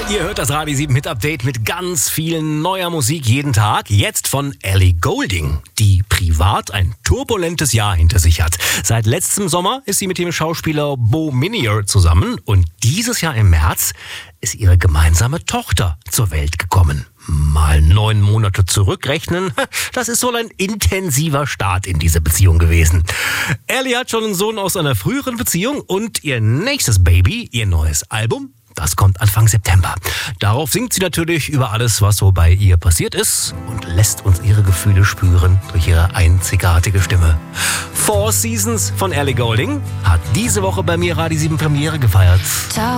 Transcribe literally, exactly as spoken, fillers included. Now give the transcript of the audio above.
Ihr hört das Radio sieben Hit Update mit ganz viel neuer Musik jeden Tag. Jetzt von Ellie Goulding, die privat ein turbulentes Jahr hinter sich hat. Seit letztem Sommer ist sie mit dem Schauspieler Beau Minnier zusammen und dieses Jahr im März ist ihre gemeinsame Tochter zur Welt gekommen. Mal neun Monate zurückrechnen, das ist wohl ein intensiver Start in diese Beziehung gewesen. Ellie hat schon einen Sohn aus einer früheren Beziehung und ihr nächstes Baby, ihr neues Album, das kommt Anfang September. Darauf singt sie natürlich über alles, was so bei ihr passiert ist und lässt uns ihre Gefühle spüren durch ihre einzigartige Stimme. Four Seasons von Ellie Goulding hat diese Woche bei mir Radio sieben Premiere gefeiert. Ciao.